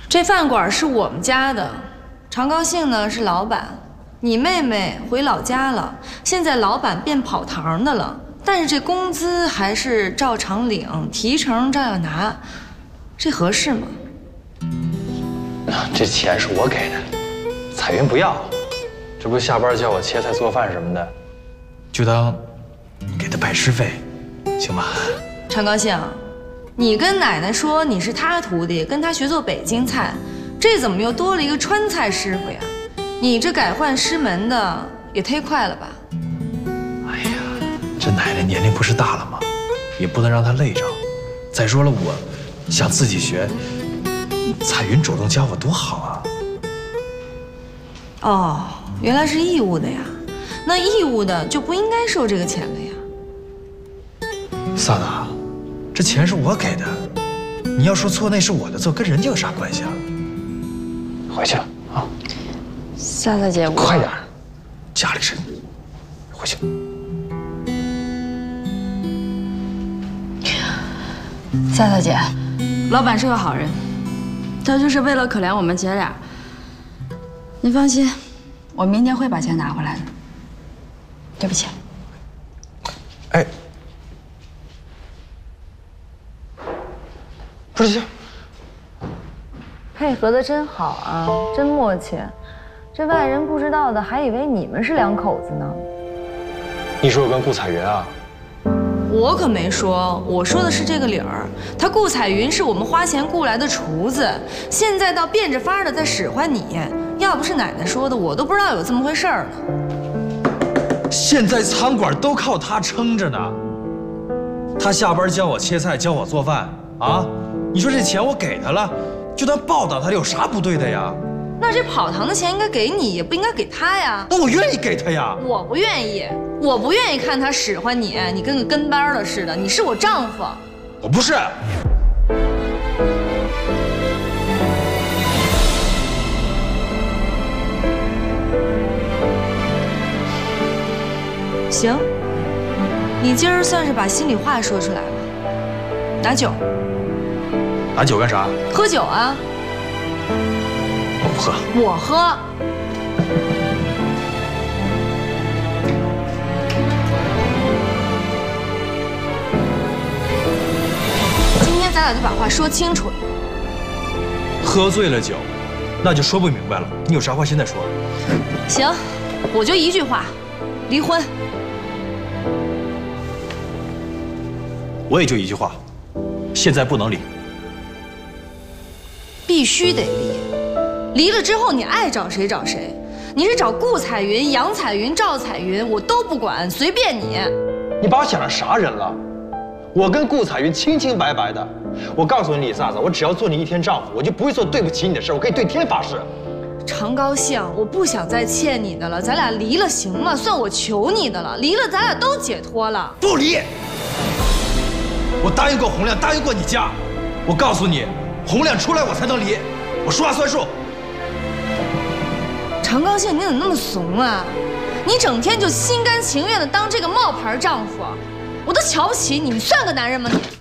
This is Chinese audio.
这饭馆是我们家的，常高兴呢是老板。你妹妹回老家了，现在老板变跑堂的了，但是这工资还是照常领，提成照样拿，这合适吗？ 这钱是我给的，彩云不要，这不下班叫我切菜做饭什么的，就当给她拜师费，行吗？ 常高兴，你跟奶奶说你是她徒弟，跟她学做北京菜，这怎么又多了一个川菜师傅呀？你这改换师门的也忒快了吧？ 哎呀，这奶奶年龄不是大了吗？也不能让她累着。再说了，我想自己学，彩云主动教我多好啊！ 哦，原来是义务的呀，那义务的就不应该收这个钱了呀。 萨达，这钱是我给的，你要说错那是我的错，跟人家有啥关系啊？回去了啊。 萨萨姐， 快点，家里事，回去。 萨萨姐，老板是个好人，他就是为了可怜我们姐俩。您放心，我明天会把钱拿回来的。对不起。 哎，不是， 配合的真好啊，真默契。这外人不知道的，还以为你们是两口子呢。 你说我跟顾彩云啊？ 我可没说，我说的是这个理儿。他顾彩云是我们花钱雇来的厨子，现在倒变着法的在使唤你。要不是奶奶说的，我都不知道有这么回事儿呢。 现在餐馆都靠他撑着呢。他下班教我切菜，教我做饭啊。你说这钱我给他了，就当报答他，有啥不对的呀？ 那这跑堂的钱应该给你，也不应该给他呀。 那我愿意给他呀。 我不愿意，我不愿意看他使唤你，你跟个跟班的似的。你是我丈夫。 我不是。 行，你今儿算是把心里话说出来了。拿酒。 拿酒干啥？ 喝酒啊。 我不喝。 我喝。今天咱俩就把话说清楚了。 喝醉了酒，那就说不明白了。你有啥话现在说。 行，我就一句话，离婚。 我也就一句话，现在不能离。 必须得离。离了之后，你爱找谁找谁，你是找顾彩云、杨彩云、赵彩云，我都不管，随便你。 你把我想成啥人了？我跟顾彩云清清白白的。我告诉你，李萨萨，我只要做你一天丈夫，我就不会做对不起你的事，我可以对天发誓。 常高兴，我不想再欠你的了，咱俩离了行吗？算我求你的了，离了咱俩都解脱了。 不离！我答应过洪亮，答应过你家，我告诉你，洪亮出来我才能离，我说话算数。 常高兴，你怎么那么怂啊？你整天就心甘情愿的当这个冒牌丈夫，我都瞧不起你，你算个男人吗你？